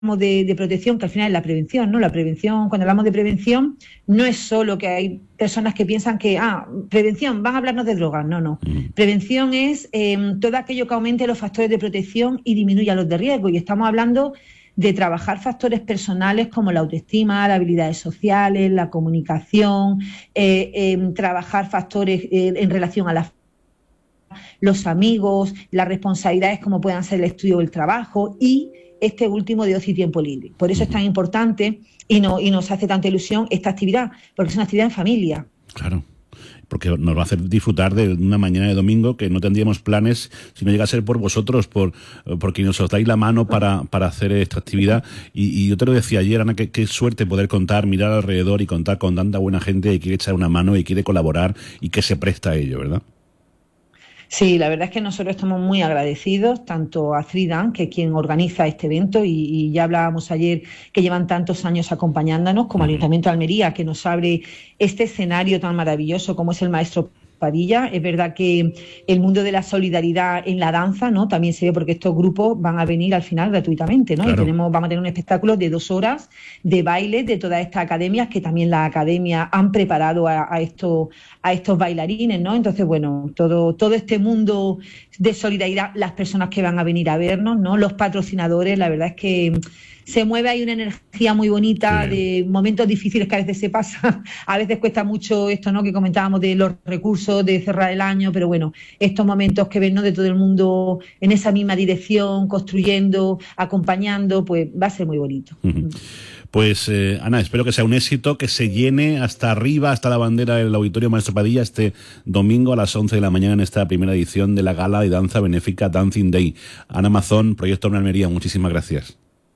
de protección, que al final es la prevención, ¿no? La prevención, cuando hablamos de prevención, no es solo que hay personas que piensan que, prevención, van a hablarnos de drogas. No. Prevención es todo aquello que aumente los factores de protección y disminuya los de riesgo. Y estamos hablando de trabajar factores personales como la autoestima, las habilidades sociales, la comunicación, trabajar factores en relación a los amigos, las responsabilidades como puedan ser el estudio o el trabajo y este último de ocio y tiempo libre. Por eso es tan importante y nos hace tanta ilusión esta actividad, porque es una actividad en familia. Claro, porque nos va a hacer disfrutar de una mañana de domingo que no tendríamos planes si no llega a ser por vosotros, porque nos os dais la mano para hacer esta actividad. Y yo te lo decía ayer, Ana, qué suerte poder mirar alrededor y contar con tanta buena gente que quiere echar una mano y quiere colaborar y que se presta a ello, ¿verdad? Sí, la verdad es que nosotros estamos muy agradecidos, tanto a Freedom, que es quien organiza este evento, y ya hablábamos ayer que llevan tantos años acompañándonos, como al Ayuntamiento de Almería, que nos abre este escenario tan maravilloso como es el Maestro Padilla. Es verdad que el mundo de la solidaridad en la danza, ¿no? También se ve porque estos grupos van a venir al final gratuitamente, ¿no? Claro. Y vamos a tener un espectáculo de 2 horas de baile de todas estas academias, que también las academias han preparado a estos bailarines, ¿no? Entonces, bueno, todo este mundo de solidaridad, las personas que van a venir a vernos, ¿no? Los patrocinadores, la verdad es que se mueve ahí una energía muy bonita, de momentos difíciles que a veces se pasan, a veces cuesta mucho esto, ¿no? Que comentábamos de los recursos, de cerrar el año, pero bueno, estos momentos que ven, ¿no? De todo el mundo en esa misma dirección, construyendo, acompañando, pues va a ser muy bonito. Pues Ana, espero que sea un éxito, que se llene hasta arriba, hasta la bandera del Auditorio Maestro Padilla este domingo a las 11 de la mañana en esta primera edición de la gala de danza benéfica Dancing Day. Ana Mazón, Proyecto Almería, muchísimas gracias.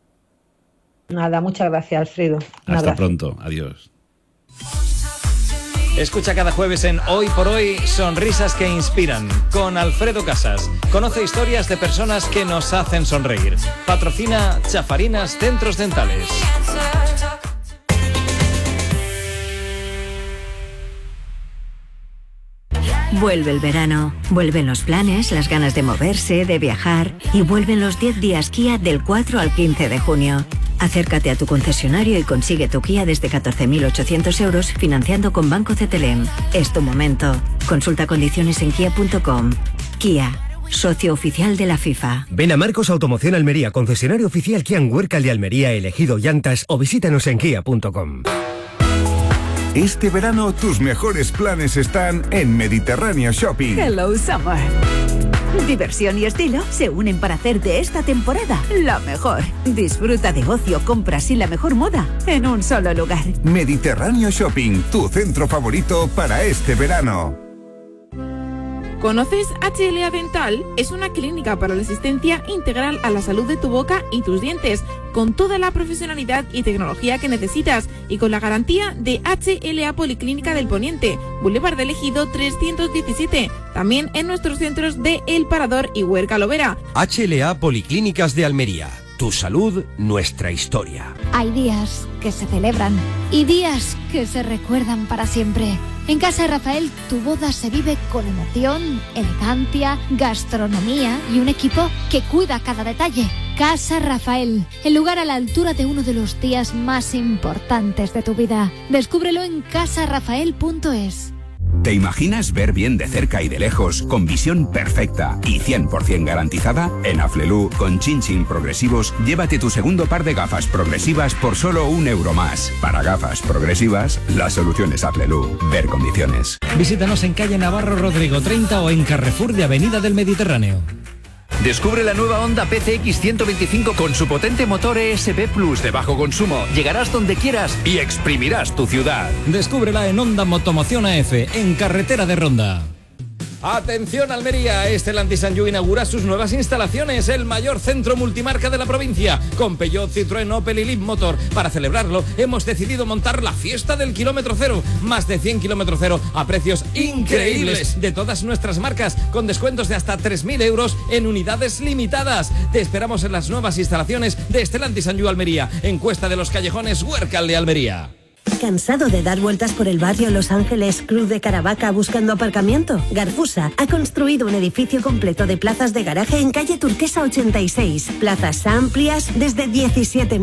Nada, muchas gracias, Alfredo. Hasta pronto, adiós. Escucha cada jueves en Hoy por Hoy sonrisas que inspiran con Alfredo Casas. Conoce historias de personas que nos hacen sonreír. Patrocina Chafarinas Centros Dentales. Vuelve el verano, vuelven los planes, las ganas de moverse, de viajar y vuelven los 10 días Kia del 4 al 15 de junio. Acércate a tu concesionario y consigue tu Kia desde 14.800 euros financiando con Banco CTLM. Es tu momento. Consulta condiciones en kia.com. Kia, socio oficial de la FIFA. Ven a Marcos Automoción Almería, concesionario oficial Kia en Huércal de Almería, elegido llantas, o visítanos en kia.com. Este verano tus mejores planes están en Mediterráneo Shopping. Hello Summer. Diversión y estilo se unen para hacer de esta temporada la mejor. Disfruta de ocio, compras y la mejor moda en un solo lugar. Mediterráneo Shopping, tu centro favorito para este verano. ¿Conoces HLA Dental? Es una clínica para la asistencia integral a la salud de tu boca y tus dientes, con toda la profesionalidad y tecnología que necesitas y con la garantía de HLA Policlínica del Poniente, Boulevard del Ejido 317, también en nuestros centros de El Parador y Huerca Lovera. HLA Policlínicas de Almería. Tu salud, nuestra historia. Hay días que se celebran y días que se recuerdan para siempre. En Casa Rafael, tu boda se vive con emoción, elegancia, gastronomía y un equipo que cuida cada detalle. Casa Rafael, el lugar a la altura de uno de los días más importantes de tu vida. Descúbrelo en casarafael.es. ¿Te imaginas ver bien de cerca y de lejos, con visión perfecta y 100% garantizada? En Aflelu, con chin progresivos, llévate tu segundo par de gafas progresivas por solo €1 más. Para gafas progresivas, la solución es Aflelu. Ver condiciones. Visítanos en calle Navarro Rodrigo 30 o en Carrefour de Avenida del Mediterráneo. Descubre la nueva Honda PCX 125 con su potente motor ESP Plus de bajo consumo. Llegarás donde quieras y exprimirás tu ciudad. Descúbrela en Honda Motomoción AF, en Carretera de Ronda. Atención Almería, Stellantis Sanyu inaugura sus nuevas instalaciones, el mayor centro multimarca de la provincia, con Peugeot, Citroën, Opel y Leapmotor. Para celebrarlo, hemos decidido montar la fiesta del kilómetro cero, más de 100 kilómetro cero a precios increíbles de todas nuestras marcas, con descuentos de hasta 3.000 euros en unidades limitadas. Te esperamos en las nuevas instalaciones de Stellantis Sanyu Almería, en Cuesta de los Callejones, Huércal de Almería. ¿Cansado de dar vueltas por el barrio Los Ángeles, Cruz de Caravaca buscando aparcamiento? Garfusa ha construido un edificio completo de plazas de garaje en calle Turquesa 86. Plazas amplias desde 17